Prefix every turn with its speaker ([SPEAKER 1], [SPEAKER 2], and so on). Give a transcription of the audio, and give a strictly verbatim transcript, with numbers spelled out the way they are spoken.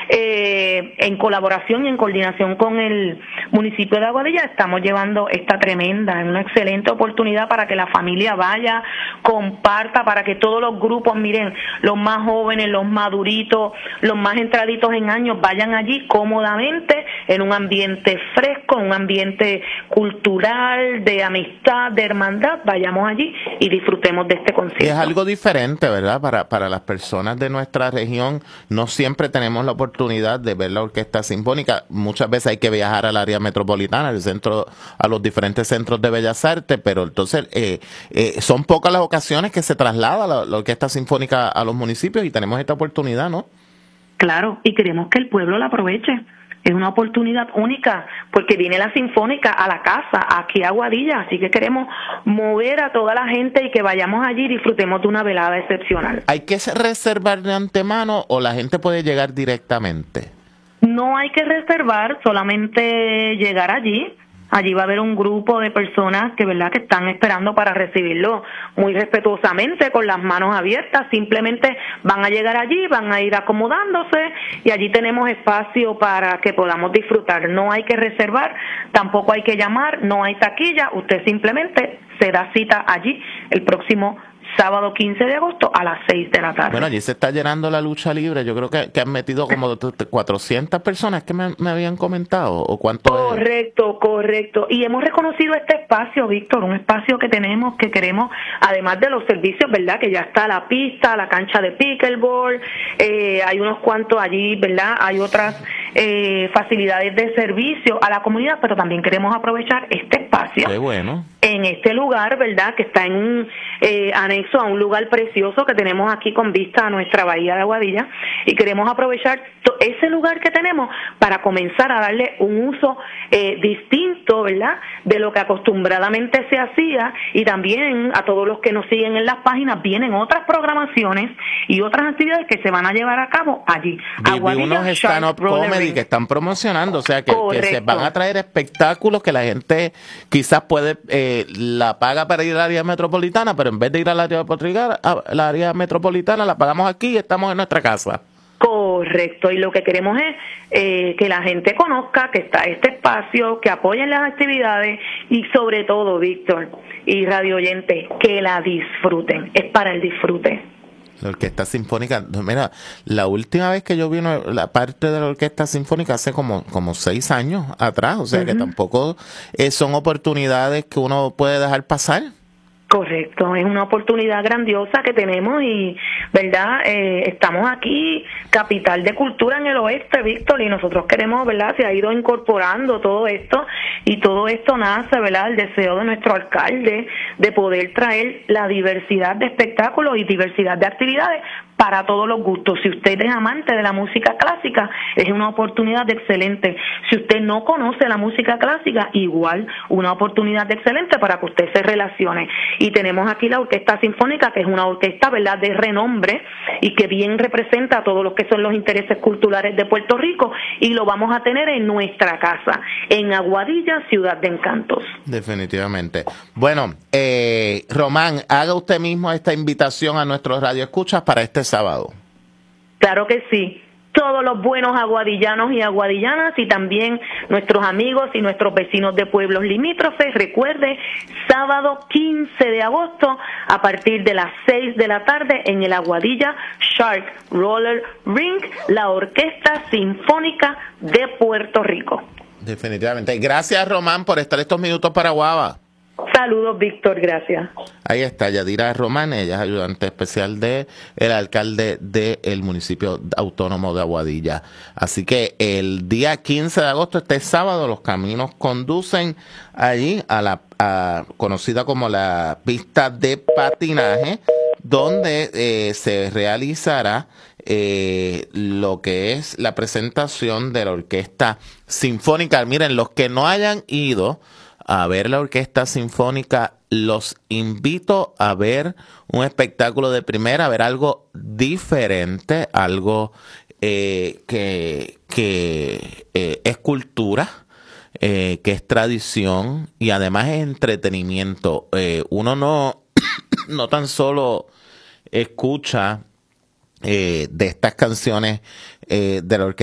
[SPEAKER 1] eh, en colaboración y en coordinación con el municipio de Aguadilla, estamos llevando esta tremenda, una excelente oportunidad para que la familia vaya, comparta, para que todos los grupos, miren, los más jóvenes, los maduritos, los más entraditos en años, vayan allí cómodamente, en un ambiente fresco, un ambiente cultural, de amistad, de hermandad, vayamos allí y disfrutemos de este concierto.
[SPEAKER 2] Es algo diferente, ¿verdad? Para, para las personas de nuestra región, no siempre tenemos la oportunidad de ver la orquesta sinfónica. Muchas veces hay que viajar al área metropolitana, al centro, a los diferentes centros de Bellas Artes, pero entonces eh, eh, son pocas las ocasiones que se traslada la, la orquesta sinfónica a los municipios y tenemos esta oportunidad, ¿no?
[SPEAKER 1] Claro, y queremos que el pueblo la aproveche. Es una oportunidad única porque viene la Sinfónica a la casa, aquí a Aguadilla, así que queremos mover a toda la gente y que vayamos allí y disfrutemos de una velada excepcional.
[SPEAKER 2] ¿Hay que reservar de antemano o la gente puede llegar directamente?
[SPEAKER 1] No hay que reservar, solamente llegar allí. Allí va a haber un grupo de personas que, verdad, que están esperando para recibirlo muy respetuosamente, con las manos abiertas. Simplemente van a llegar allí, van a ir acomodándose y allí tenemos espacio para que podamos disfrutar. No hay que reservar, tampoco hay que llamar, no hay taquilla. Usted simplemente se da cita allí el próximo sábado quince de agosto a las seis de la tarde.
[SPEAKER 2] Bueno, allí se está llenando la lucha libre. Yo creo que, que han metido como cuatrocientas personas que me, me habían comentado. ¿O cuánto
[SPEAKER 1] Correcto,
[SPEAKER 2] es?
[SPEAKER 1] correcto. Y hemos reconocido este espacio, Víctor, un espacio que tenemos, que queremos, además de los servicios, ¿verdad? Que ya está la pista, la cancha de pickleball, eh, hay unos cuantos allí, ¿verdad? Hay otras eh, facilidades de servicio a la comunidad, pero también queremos aprovechar este espacio.
[SPEAKER 2] Qué bueno.
[SPEAKER 1] En este lugar, ¿verdad? Que está en un eh, anexo a un lugar precioso que tenemos aquí con vista a nuestra bahía de Aguadilla, y queremos aprovechar ese lugar que tenemos para comenzar a darle un uso eh, distinto, ¿verdad? De lo que acostumbradamente se hacía, y también a todos los que nos siguen en las páginas vienen otras programaciones y otras actividades que se van a llevar a cabo allí.
[SPEAKER 2] Vi, vi unos stand-up comedy que están promocionando, o sea que, que se van a traer espectáculos que la gente quizás puede eh, la paga para ir al área metropolitana, pero en vez de ir al área metropolitana, al área metropolitana la pagamos aquí y estamos en nuestra casa.
[SPEAKER 1] Correcto, y lo que queremos es eh, que la gente conozca que está este espacio, que apoyen las actividades y sobre todo, Víctor y radio oyente, que la disfruten, es para el disfrute.
[SPEAKER 2] La Orquesta Sinfónica, mira, la última vez que yo vi una, la parte de la Orquesta Sinfónica hace como, como seis años atrás, o sea uh-huh. que tampoco eh, son oportunidades que uno puede dejar pasar.
[SPEAKER 1] Correcto, es una oportunidad grandiosa que tenemos y, ¿verdad? Eh, estamos aquí, capital de cultura en el oeste, Víctor, y nosotros queremos, ¿verdad? Se ha ido incorporando todo esto y todo esto nace, ¿verdad? El deseo de nuestro alcalde de poder traer la diversidad de espectáculos y diversidad de actividades para todos los gustos. Si usted es amante de la música clásica, es una oportunidad excelente. Si usted no conoce la música clásica, igual una oportunidad excelente para que usted se relacione. Y tenemos aquí la Orquesta Sinfónica, que es una orquesta, ¿verdad?, de renombre y que bien representa a todos los que son los intereses culturales de Puerto Rico, y lo vamos a tener en nuestra casa, en Aguadilla, Ciudad de Encantos.
[SPEAKER 2] Definitivamente. Bueno, eh, Román, haga usted mismo esta invitación a nuestros radioescuchas para este sábado.
[SPEAKER 1] Claro que sí. Todos los buenos aguadillanos y aguadillanas y también nuestros amigos y nuestros vecinos de pueblos limítrofes, recuerde, sábado quince de agosto a partir de las seis de la tarde en el Aguadilla Shark Roller Ring, la Orquesta Sinfónica de Puerto Rico.
[SPEAKER 2] Definitivamente. Gracias, Román, por estar estos minutos para Guava.
[SPEAKER 1] Saludos, Víctor, gracias.
[SPEAKER 2] Ahí está Yadira Román, ella es ayudante especial de el alcalde del municipio autónomo de Aguadilla. Así que el día quince de agosto, este sábado, los caminos conducen allí a la a, conocida como la pista de patinaje, donde eh, se realizará eh, lo que es la presentación de la Orquesta Sinfónica. Miren, los que no hayan ido a ver la Orquesta Sinfónica, los invito a ver un espectáculo de primera, a ver algo diferente, algo eh, que, que eh, es cultura, eh, que es tradición y además es entretenimiento. Eh, uno no, no tan solo escucha eh, de estas canciones eh, de la Orquesta